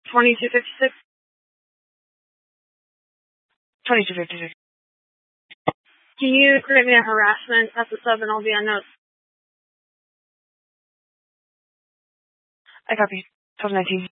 2256. 2256. Can you create me a harassment at the sub and I'll be on notes? I copy. 1219.